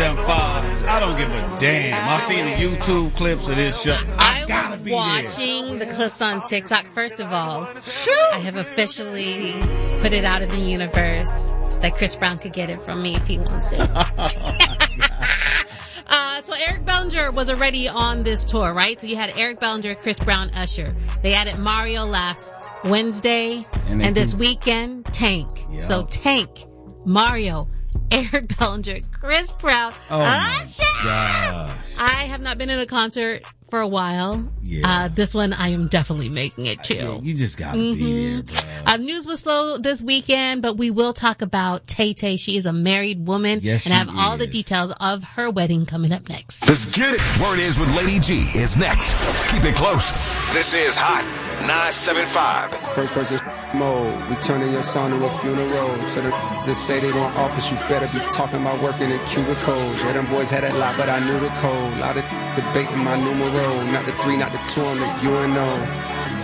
975. I don't give a damn. I seen the YouTube clips of this show. I was watching the clips on TikTok. First of all, I have officially put it out in the universe that Chris Brown could get it from me if he wants it. So Eric Bellinger was already on this tour, right? So you had Eric Bellinger, Chris Brown, Usher. They added Mario last Wednesday, and this weekend, Tank. Yep. So Tank, Mario, Eric Bellinger, Chris Brown, Usher. I have not been in a concert for a while. Yeah. This one I am definitely making it too. You just gotta be there, bro. News was slow this weekend, but we will talk about Tay Tay. She is a married woman, and I have all the details of her wedding coming up next. Let's get it. Word is with Lady G is next. Keep it close. This is Hot 975. First person mode. We turning your son to a funeral. To the just say they want office, you better be talking about working in cubicles. Yeah, them boys had a lot, but I knew the code. A lot of debating my numero. Not the 3, not the 2 on the UNO.